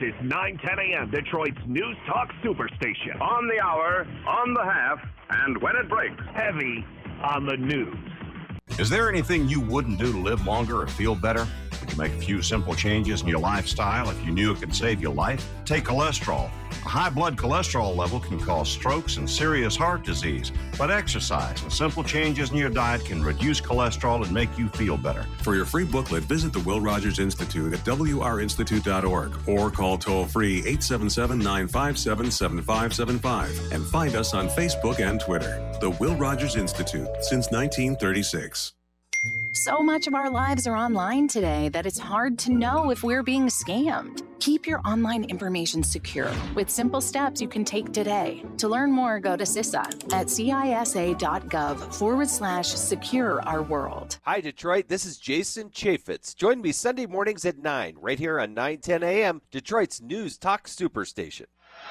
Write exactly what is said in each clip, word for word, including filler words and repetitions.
is nine ten a.m., Detroit's News Talk Superstation. On the hour, on the half, and when it breaks. Heavy on the news. Is there anything you wouldn't do to live longer or feel better? Would you make a few simple changes in your lifestyle if you knew it could save your life? Take cholesterol. A high blood cholesterol level can cause strokes and serious heart disease, but exercise and simple changes in your diet can reduce cholesterol and make you feel better. For your free booklet, visit the Will Rogers Institute at w r institute dot org or call toll-free eight seven seven, nine five seven, seven five seven five and find us on Facebook and Twitter. The Will Rogers Institute, since nineteen thirty-six. So much of our lives are online today that it's hard to know if we're being scammed. Keep your online information secure with simple steps you can take today. To learn more, go to C I S A at cisa.gov forward slash secure our world. Hi, Detroit. This is Jason Chaffetz. Join me Sunday mornings at nine, right here on nine ten a.m., Detroit's News Talk Superstation.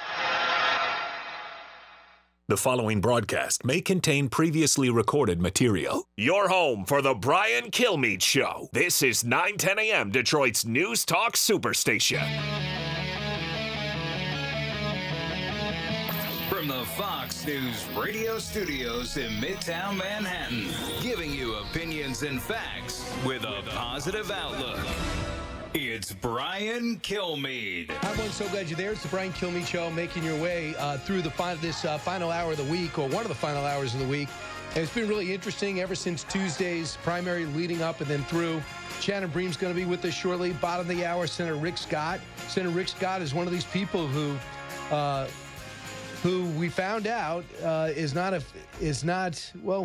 The following broadcast may contain previously recorded material. Your home for the Brian Kilmeade Show. This is nine ten a.m. Detroit's News Talk Superstation. From the Fox News radio studios in Midtown Manhattan, giving you opinions and facts with a positive outlook. It's Brian Kilmeade. Hi, everyone. So glad you're there. It's the Brian Kilmeade Show, making your way uh, through the final, this uh, final hour of the week, or one of the final hours of the week. And it's been really interesting ever since Tuesday's primary leading up and then through. Shannon Bream's going to be with us shortly. Bottom of the hour, Senator Rick Scott. Senator Rick Scott is one of these people who, uh, who we found out uh, is not a, is not well.